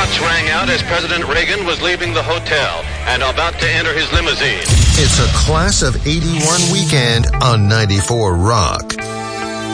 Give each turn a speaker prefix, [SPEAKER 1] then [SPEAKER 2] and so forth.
[SPEAKER 1] Shots rang out as President Reagan was leaving the hotel and about to enter his limousine.
[SPEAKER 2] It's a Class of 81 weekend on 94 Rock.